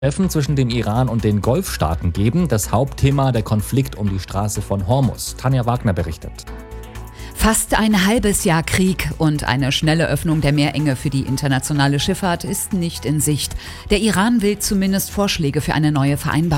Treffen zwischen dem Iran und den Golfstaaten geben. Das Hauptthema der Konflikt um die Straße von Hormuz. Tanja Wagner berichtet. Fast ein halbes Jahr Krieg und eine schnelle Öffnung der Meerenge für die internationale Schifffahrt ist nicht in Sicht. Der Iran will zumindest Vorschläge für eine neue Vereinbarung.